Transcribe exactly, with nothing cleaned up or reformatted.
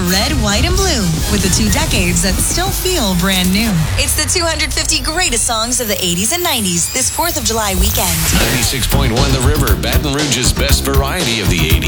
red, white, and blue with the two decades that still feel brand new. It's the two hundred fifty greatest songs of the eighties and nineties this fourth of July weekend. ninety-six point one The River, Baton Rouge's best variety of the eighties.